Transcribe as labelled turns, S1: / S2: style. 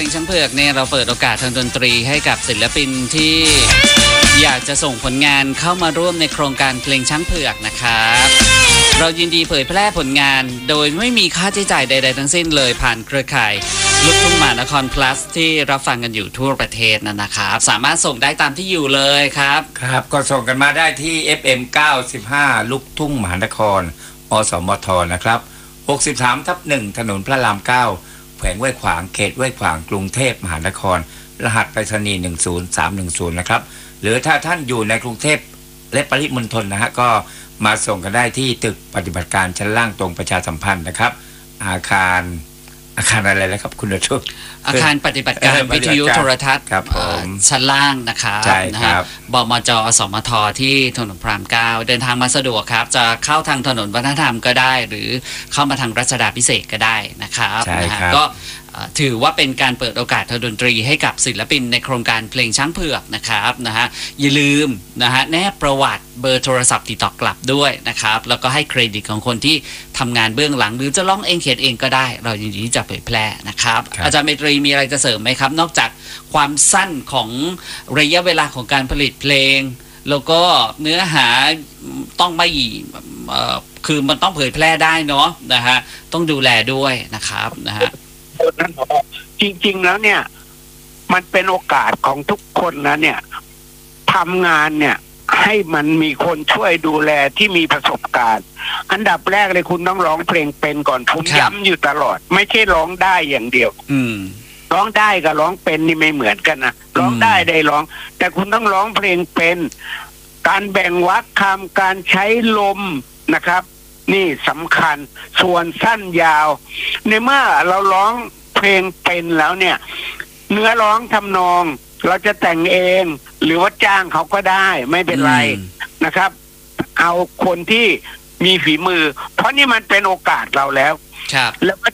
S1: งช้างเผือกเนี่ยเราเปิดโอกาสทางดนตรีให้กับศิลปินที่อยากจะส่งผลงานเข้ามาร่วมในโครงการเพลงช้างเผือกนะครับเรายินดีเผยแพร่ผลงานโดยไม่มีค่าใช้จ่ายใดๆทั้งสิ้นเลยผ่านเครือข่ายลูกทุ่งมหานคร plus ที่รับฟังกันอยู่ทั่วประเทศนะครับสามารถส่งได้ตามที่อยู่เลยครับ
S2: ครับก็ส่งกันมาได้ที่ FM 95ลูกทุ่งมหานครอสมทนะครับ63/1ถนนพระราม9แขวงห้วยขวางเขตห้วยขวางกรุงเทพมหานครรหัสไปรษณีย์10310นะครับหรือถ้าท่านอยู่ในกรุงเทพและปริมณฑลนะฮะก็มาส่งกันได้ที่ตึกปฏิบัติการชั้นล่างตรงประชาสัมพันธ์นะครับอาคารอะไรนะครับคุณชุก
S1: อาคารปฏิบัติการวิทยุโทรทัศน์ชั้นล่างนะครับ
S2: นะฮะ
S1: บมจ.สมท.ที่ถนนพระราม9เดินทางมาสะดวกครับจะเข้าทางถนนวัฒนธรรมก็ได้หรือเข้ามาทางรัชดาภิเษกก็ได้นะครับก็ถือว่าเป็นการเปิดโอกาสทางดนตรีให้กับศิลปินในโครงการเพลงช้างเผือกนะครับอย่าลืมแนบประวัติเบอร์โทรศัพท์ติดต่อกลับด้วยนะครับแล้วก็ให้เครดิตของคนที่ทำงานเบื้องหลังหรือจะร้องเองเขียนเองก็ได้เรายินดีที่จะเผยแพร่นะครับอาจารย์เมตรีมีอะไรจะเสริมไหมครับนอกจากความสั้นของระยะเวลาของการผลิตเพลงแล้วก็เนื้อหาต้องไม่คือมันต้องเผยแพร่ได้เนาะต้องดูแลด้วยนะครับ
S3: จริงๆแล้วเนี่ยมันเป็นโอกาสของทุกคนนะเนี่ยทำงานเนี่ยให้มันมีคนช่วยดูแลที่มีประสบการณ์อันดับแรกเลยคุณต้องร้องเพลงเป็นก่อนผมย้ำอยู่ตลอดไม่ใช่ร้องได้อย่างเดียวร้องได้กับร้องเป็นนี่ไม่เหมือนกันนะร้องได้ร้องแต่คุณต้องร้องเพลงเป็นการแบ่งวรรคคำการใช้ลมนะครับนี่สำคัญส่วนสั้นยาวในเมื่อเราร้องเพลงเป็นแล้วเนี่ยเนื้อร้องทำนองเราจะแต่งเองหรือว่าจ้างเขาก็ได้ไม่เป็นไรนะครับเอาคนที่มีฝีมือเพราะนี่มันเป็นโอกาสเราแล้วแล้วก็